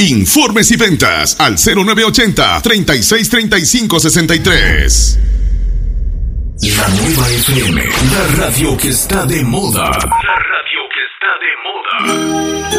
Informes y ventas al 0980-3635-63. La Nueva FM, la radio que está de moda. La radio que está de moda.